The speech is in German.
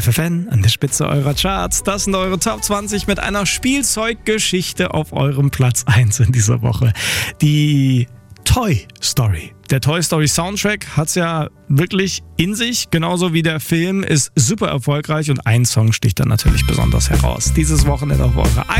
FFN an der Spitze eurer Charts. Das sind eure Top 20 mit einer Spielzeuggeschichte auf eurem Platz 1 in dieser Woche. Die Toy Story. Der Toy Story Soundtrack hat es ja wirklich in sich, genauso wie der Film, ist super erfolgreich und ein Song sticht dann natürlich besonders heraus. Dieses Wochenende auf eurer